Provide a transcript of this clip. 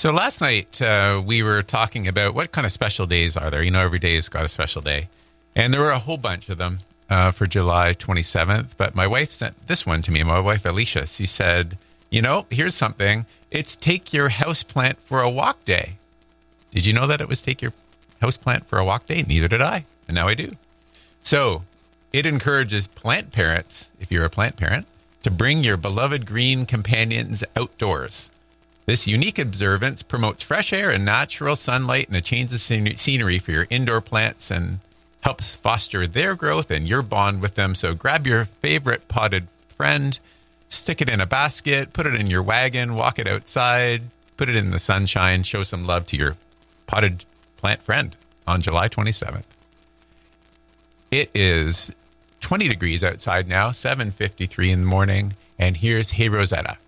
So last night we were talking about what kind of special days are there. You know, every day has got a special day. And there were a whole bunch of them for July 27th. But my wife sent this one to me, my wife Alicia. She said, you know, here's something. It's Take Your Houseplant for a Walk Day. Did you know that it was Take Your Houseplant for a Walk Day? Neither did I. And now I do. So it encourages plant parents, if you're a plant parent, to bring your beloved green companions outdoors. This unique observance promotes fresh air and natural sunlight and a change of scenery for your indoor plants and helps foster their growth and your bond with them. So grab your favorite potted friend, stick it in a basket, put it in your wagon, walk it outside, put it in the sunshine, show some love to your potted plant friend on July 27th. It is 20 degrees outside now, 7:53 in the morning, and here's Hey Rosetta.